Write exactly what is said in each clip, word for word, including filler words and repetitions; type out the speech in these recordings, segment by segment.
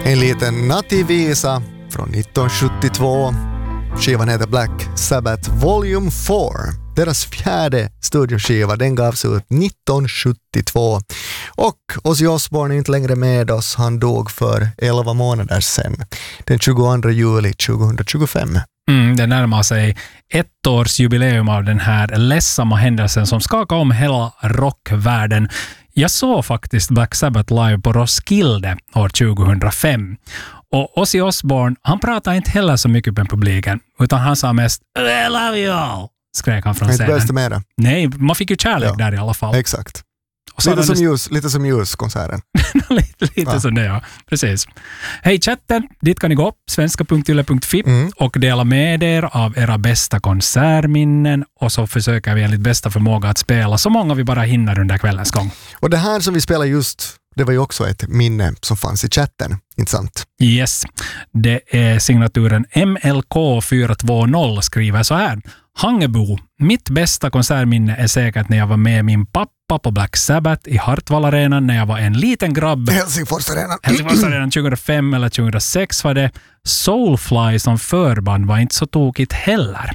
En liten nativisa från nittonhundrasjuttiotvå. Skivan heter Black Sabbath Volume fyra. Deras fjärde studioskiva, den gavs ut nittonhundrasjuttiotvå. Och Ozzy Osbourne är inte längre med oss. Han dog för elva månader sedan. Den tjugoandra juli tjugohundratjugofem. Mm, det närmar sig ett års jubileum av den här ledsamma händelsen som skakade om hela rockvärlden. Jag såg faktiskt Black Sabbath live på Roskilde år tjugohundrafem. Och Ozzy Osbourne, han pratade inte heller så mycket med publiken, utan han sa mest I love you all, skrek han från scenen. Inte mera. Nej, man fick ju kärlek ja, där i alla fall. Exakt. Och lite, som ljus, lite som ljuskonserten. lite lite ja. som det, ja. Precis. Hej chatten, dit kan ni gå, svenska punkt yle punkt fi mm. och dela med er av era bästa konsertminnen, och så försöker vi enligt bästa förmåga att spela så många vi bara hinner under kvällens gång. Och det här som vi spelar just, det var ju också ett minne som fanns i chatten, inte sant? Yes, det är signaturen M L K fyra två noll skriver så här. Hangebo, mitt bästa konsertminne är säkert när jag var med min pappa på Black Sabbath i Hartwall-arenan när jag var en liten grabb. Helsingfors-arenan. Helsingfors-arenan tjugohundrafem eller tjugohundrasex var det. Soulfly som förband var inte så tokigt heller.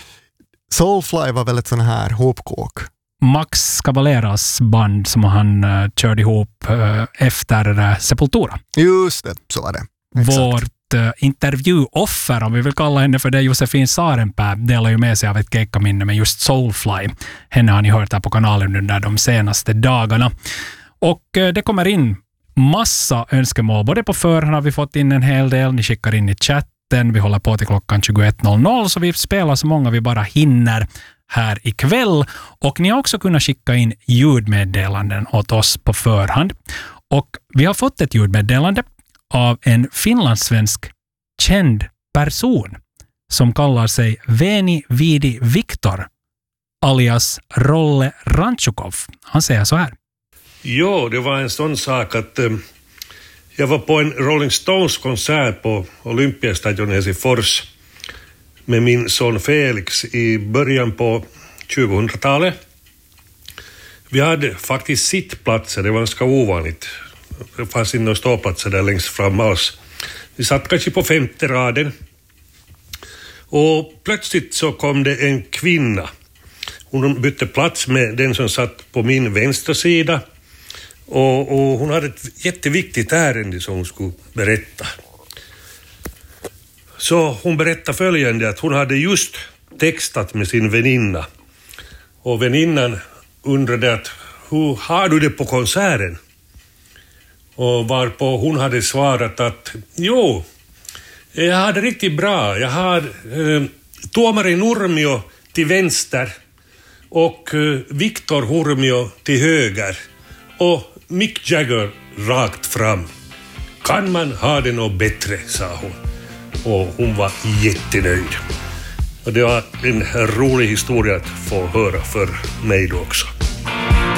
Soulfly var väl ett sån här hopkåk. Max Cavalleras band som han uh, körde ihop uh, efter uh, Sepultura. Just det, så var det. Exakt. Vårt uh, intervjuoffer, om vi vill kalla henne för det, Josefin Sarenpää, delar ju med sig av ett keikkaminne med just Soulfly. Henne har ni hört här på kanalen under de senaste dagarna. Och uh, det kommer in massa önskemål. Både på förhand har vi fått in en hel del. Ni skickar in i chatten. Vi håller på till klockan tjugoett noll noll, så vi spelar så många vi bara hinner här ikväll. Och ni har också kunnat skicka in ljudmeddelanden åt oss på förhand. Och vi har fått ett ljudmeddelande av en finlandssvensk känd person som kallar sig Veni Vidi Viktor alias Rolle Ranchukov. Han säger så här. Jo, det var en sån sak att eh, jag var på en Rolling Stones-konsert på Olympiastadion i Helsingfors med min son Felix i början på tjugohundratalet. Vi hade faktiskt sittplatser, det var ganska ovanligt. Det fanns inte några ståplatser där längst fram alls. Vi satt kanske på femte raden. Och plötsligt så kom det en kvinna. Hon bytte plats med den som satt på min vänstra sida. Och, och hon hade ett jätteviktigt ärende som hon skulle berätta. Så hon berättade följande, att hon hade just textat med sin väninna. Och väninnan undrade att hur har du det på konserten? Och varpå hon hade svarat att jo, jag hade riktigt bra. Jag har eh, Tuomari Nurmio till vänster och eh, Viktor Hurmio till höger och Mick Jagger rakt fram. Kan man ha det något bättre, sa hon. Och hon var jättenöjd. Och det var en rolig historia att få höra för mig då också.